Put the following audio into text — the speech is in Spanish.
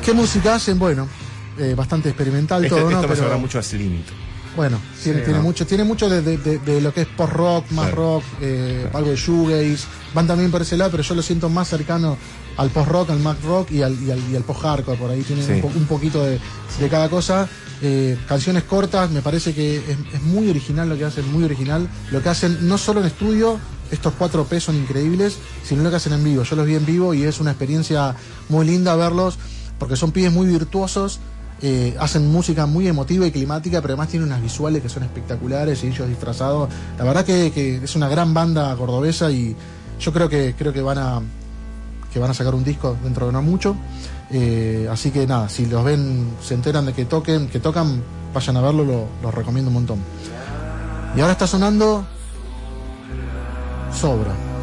¿Qué música hacen? Bueno, bastante experimental todo, ¿no? Esto me Pero sobra mucho a Slimit. bueno, tiene mucho de lo que es post-rock, más rock, algo de shoegaze. Van también por ese lado, pero yo lo siento más cercano al post-rock, al math rock y al post-hardcore. Por ahí tienen un poquito de cada cosa. Canciones cortas, me parece que es muy original lo que hacen, muy original. Lo que hacen no solo en estudio, estos 4P son increíbles, sino lo que hacen en vivo. Yo los vi en vivo y es una experiencia muy linda verlos, porque son pibes muy virtuosos. Hacen música muy emotiva y climática, pero además tienen unas visuales que son espectaculares y ellos disfrazados. La verdad que es una gran banda cordobesa y yo creo que van a sacar un disco dentro de no mucho. Así que nada, si los ven, se enteran de que tocan, vayan a verlo, los recomiendo un montón. Y ahora está sonando Sobra.